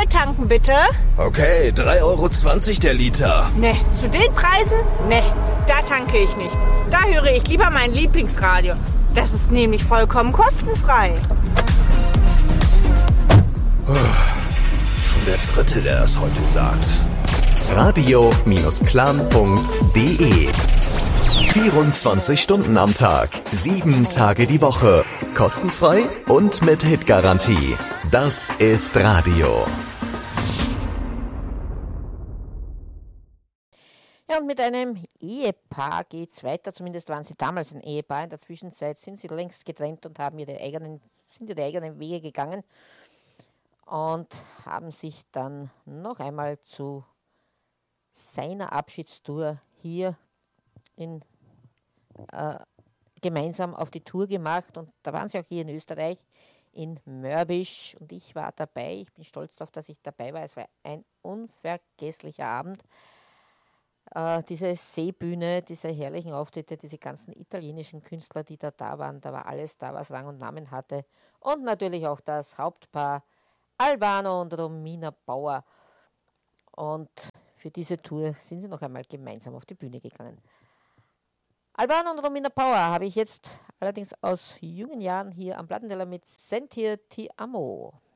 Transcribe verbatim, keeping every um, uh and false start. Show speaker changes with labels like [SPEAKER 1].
[SPEAKER 1] tanken, bitte.
[SPEAKER 2] Okay, drei Euro zwanzig der Liter.
[SPEAKER 1] Ne, zu den Preisen? Ne, da tanke ich nicht. Da höre ich lieber mein Lieblingsradio. Das ist nämlich vollkommen kostenfrei.
[SPEAKER 2] Schon der Dritte, der das heute sagt.
[SPEAKER 3] radio Plan punkt de vierundzwanzig Stunden am Tag, sieben Tage die Woche. Kostenfrei und mit Hitgarantie. Das ist Radio.
[SPEAKER 4] Ja, und mit einem Ehepaar geht's weiter. Zumindest waren sie damals ein Ehepaar. In der Zwischenzeit sind sie längst getrennt und haben ihre eigenen, sind ihre eigenen Wege gegangen und haben sich dann noch einmal zu seiner Abschiedstour hier in, äh, gemeinsam auf die Tour gemacht. Und da waren sie auch hier in Österreich, in Mörbisch. Und ich war dabei. Ich bin stolz darauf, dass ich dabei war. Es war ein unvergesslicher Abend. Äh, diese Seebühne, diese herrlichen Auftritte, diese ganzen italienischen Künstler, die da da waren, da war alles da, was Rang und Namen hatte. Und natürlich auch das Hauptpaar Albano und Romina Power. Und für diese Tour sind sie noch einmal gemeinsam auf die Bühne gegangen. Albano und Romina Power habe ich jetzt allerdings aus jungen Jahren hier am Plattenteller mit Sentir Ti Amo.